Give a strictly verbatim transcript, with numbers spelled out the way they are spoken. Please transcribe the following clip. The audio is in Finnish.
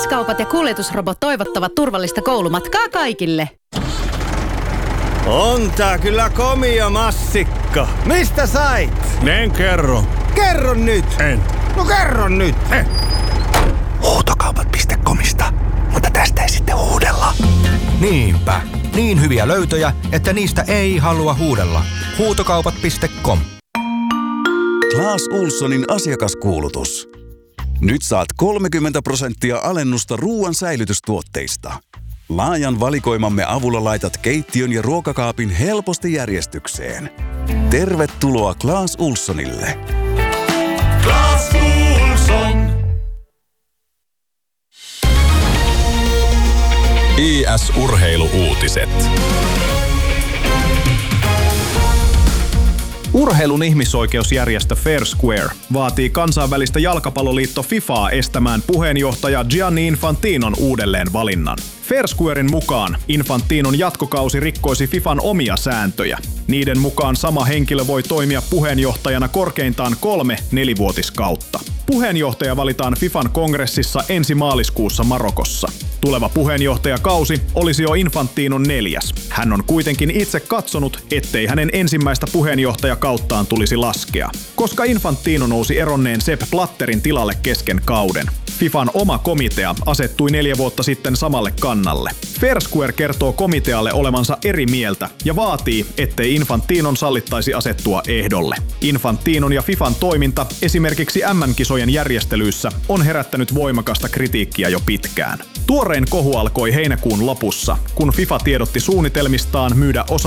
S-kaupat ja kuljetusrobot toivottavat turvallista koulumatkaa kaikille. On tää kyllä komia massikka. Mistä sait? En kerro. Kerro nyt. En. No kerro nyt. En. Huutokaupat piste comista, mutta tästä ei sitten huudella. Niinpä. Niin hyviä löytöjä, että niistä ei halua huudella. Huutokaupat piste com. Clas Ohlsonin asiakaskuulutus. Nyt saat kolmekymmentä prosenttia alennusta ruoan säilytystuotteista. Laajan valikoimamme avulla laitat keittiön ja ruokakaapin helposti järjestykseen. Tervetuloa Clas Ohlsonille. Clas Ohlson. I S-urheiluuutiset. Urheilun ihmisoikeusjärjestö Fair Square vaatii kansainvälistä jalkapalloliitto FIFAa estämään puheenjohtaja Gianni Infantinon uudelleen valinnan. Fair Squaren mukaan Infantinon jatkokausi rikkoisi FIFAn omia sääntöjä. Niiden mukaan sama henkilö voi toimia puheenjohtajana korkeintaan kolme nelivuotiskautta. Puheenjohtaja valitaan FIFAn kongressissa ensi maaliskuussa Marokossa. Tuleva puheenjohtajakausi olisi jo Infantinon neljäs. Hän on kuitenkin itse katsonut, ettei hänen ensimmäistä puheenjohtajakauttaan tulisi laskea, koska Infantino nousi eronneen Sepp Blatterin tilalle kesken kauden. FIFAn oma komitea asettui neljä vuotta sitten samalle kannalle. Fair Square kertoo komitealle olevansa eri mieltä ja vaatii, ettei Infantinon sallittaisi asettua ehdolle. Infantinon ja FIFAn toiminta esimerkiksi äm äm-kisojen järjestelyissä on herättänyt voimakasta kritiikkiä jo pitkään. Tuorein kohu alkoi heinäkuun lopussa, kun FIFA tiedotti suunnitelmistaan myydä osa